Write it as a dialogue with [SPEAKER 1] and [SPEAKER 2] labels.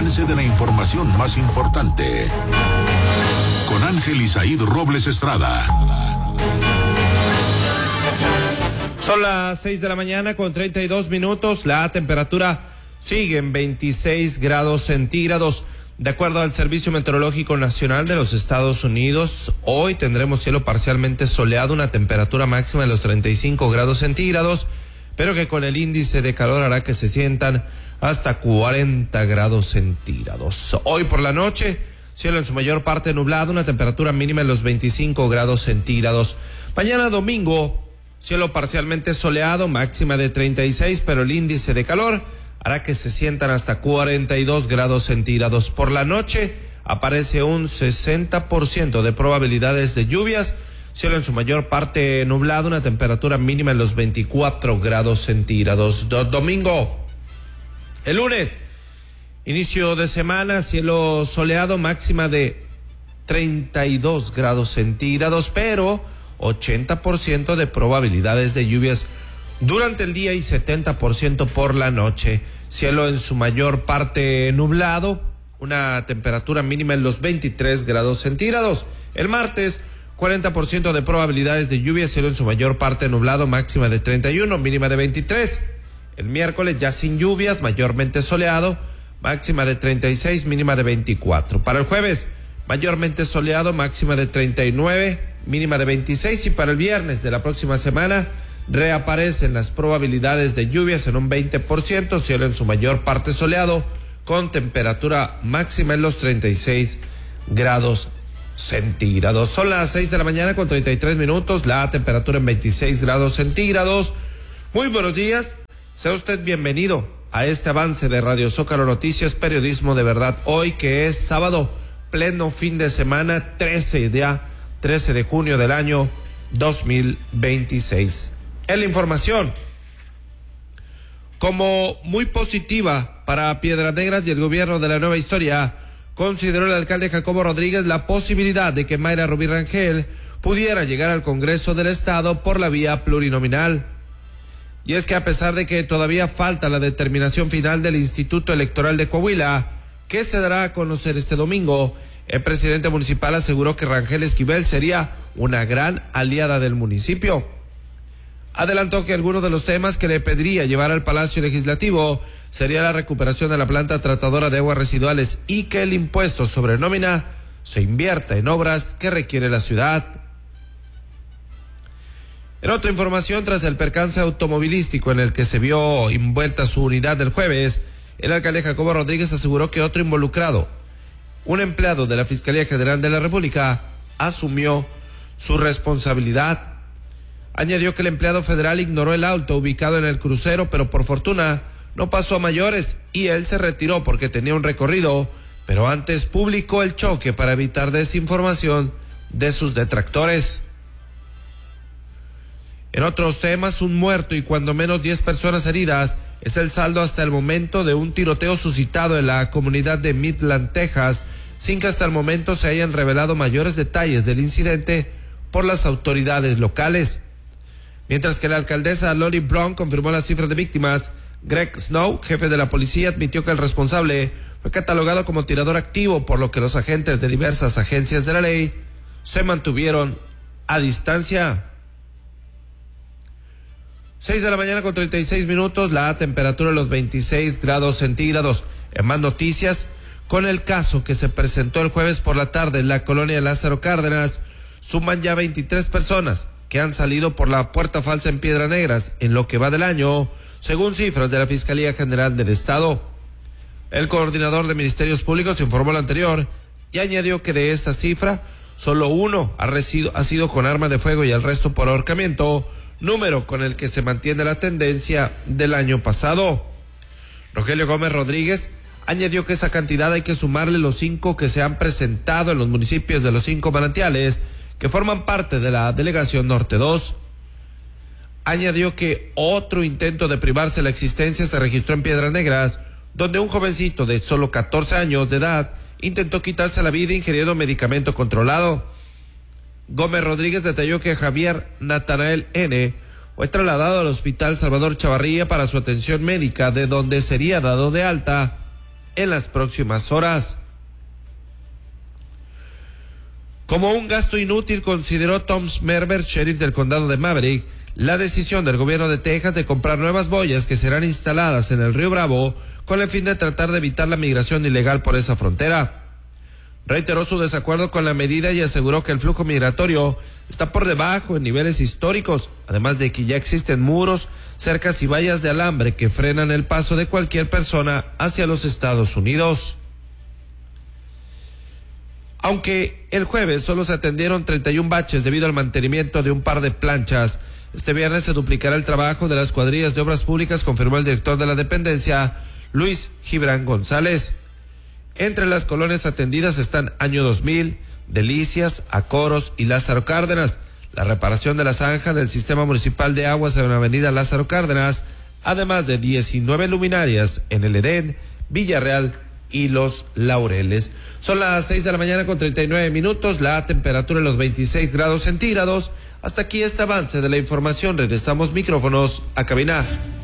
[SPEAKER 1] avance de la información más importante. Con Ángel Isaíd Robles Estrada.
[SPEAKER 2] Son las 6 de la mañana con 32 minutos. La temperatura sigue en 26 grados centígrados. De acuerdo al Servicio Meteorológico Nacional de los Estados Unidos, hoy tendremos cielo parcialmente soleado, una temperatura máxima de los 35 grados centígrados, pero que con el índice de calor hará que se sientan hasta 40 grados centígrados. Hoy por la noche, cielo en su mayor parte nublado, una temperatura mínima en los 25 grados centígrados. Mañana domingo, cielo parcialmente soleado, máxima de 36, pero el índice de calor hará que se sientan hasta 42 grados centígrados. Por la noche aparece un 60% de probabilidades de lluvias, cielo en su mayor parte nublado, una temperatura mínima en los 24 grados centígrados. Domingo, el lunes, inicio de semana, cielo soleado, máxima de 32 grados centígrados, pero 80% de probabilidades de lluvias durante el día y 70% por la noche. Cielo en su mayor parte nublado, una temperatura mínima en los 23 grados centígrados. El martes, 40% de probabilidades de lluvia, cielo en su mayor parte nublado, máxima de 31, mínima de 23. El miércoles ya sin lluvias, mayormente soleado, máxima de 36, mínima de 24. Para el jueves, mayormente soleado, máxima de 39, mínima de 26. Y para el viernes de la próxima semana, reaparecen las probabilidades de lluvias en un 20%, cielo en su mayor parte soleado, con temperatura máxima en los 36 grados centígrados. Son las 6 de la mañana con 33 minutos, la temperatura en 26 grados centígrados. Muy buenos días, sea usted bienvenido a este avance de Radio Zócalo Noticias, periodismo de verdad, hoy que es sábado, pleno fin de semana, 13 de junio del año 2026. En la información, como muy positiva para Piedras Negras y el gobierno de la Nueva Historia, consideró el alcalde Jacobo Rodríguez la posibilidad de que Mayra Rubí Rangel pudiera llegar al Congreso del Estado por la vía plurinominal. Y es que a pesar de que todavía falta la determinación final del Instituto Electoral de Coahuila, que se dará a conocer este domingo, el presidente municipal aseguró que Rangel Esquivel sería una gran aliada del municipio. Adelantó que algunos de los temas que le pediría llevar al Palacio Legislativo sería la recuperación de la planta tratadora de aguas residuales y que el impuesto sobre nómina se invierta en obras que requiere la ciudad. En otra información, tras el percance automovilístico en el que se vio envuelta su unidad del jueves, el alcalde Jacobo Rodríguez aseguró que otro involucrado, un empleado de la Fiscalía General de la República, asumió su responsabilidad. Añadió que el empleado federal ignoró el auto ubicado en el crucero, pero por fortuna no pasó a mayores y él se retiró porque tenía un recorrido, pero antes publicó el choque para evitar desinformación de sus detractores. En otros temas, un muerto y cuando menos 10 personas heridas es el saldo hasta el momento de un tiroteo suscitado en la comunidad de Midland, Texas, sin que hasta el momento se hayan revelado mayores detalles del incidente por las autoridades locales. Mientras que la alcaldesa Lori Brown confirmó las cifras de víctimas, Greg Snow, jefe de la policía, admitió que el responsable fue catalogado como tirador activo, por lo que los agentes de diversas agencias de la ley se mantuvieron a distancia. 6 de la mañana con 36 minutos, la temperatura de los 26 grados centígrados. En más noticias, con el caso que se presentó el jueves por la tarde en la colonia Lázaro Cárdenas, suman ya 23 personas que han salido por la puerta falsa en Piedras Negras en lo que va del año, según cifras de la Fiscalía General del Estado. El coordinador de Ministerios Públicos informó lo anterior y añadió que de esa cifra, solo uno ha sido con arma de fuego y el resto por ahorcamiento, número con el que se mantiene la tendencia del año pasado. Rogelio Gómez Rodríguez añadió que esa cantidad hay que sumarle los 5 que se han presentado en los municipios de los 5 manantiales que forman parte de la Delegación Norte 2. Añadió que otro intento de privarse la existencia se registró en Piedras Negras, donde un jovencito de solo 14 años de edad intentó quitarse la vida ingiriendo medicamento controlado. Gómez Rodríguez detalló que Javier Natanael N. fue trasladado al Hospital Salvador Chavarría para su atención médica, de donde sería dado de alta en las próximas horas. Como un gasto inútil, consideró Tom Smerber, sheriff del condado de Maverick, la decisión del gobierno de Texas de comprar nuevas boyas que serán instaladas en el río Bravo con el fin de tratar de evitar la migración ilegal por esa frontera. Reiteró su desacuerdo con la medida y aseguró que el flujo migratorio está por debajo en niveles históricos, además de que ya existen muros, cercas y vallas de alambre que frenan el paso de cualquier persona hacia los Estados Unidos. Aunque el jueves solo se atendieron 31 baches debido al mantenimiento de un par de planchas, este viernes se duplicará el trabajo de las cuadrillas de obras públicas, confirmó el director de la dependencia, Luis Gibran González. Entre las colonias atendidas están Año 2000, Delicias, Acoros y Lázaro Cárdenas. La reparación de la zanja del sistema municipal de aguas en la avenida Lázaro Cárdenas, además de 19 luminarias en el Edén, Villarreal y Los Laureles. Son las 6 de la mañana con 39 minutos, la temperatura en los 26 grados centígrados. Hasta aquí este avance de la información. Regresamos micrófonos a cabina.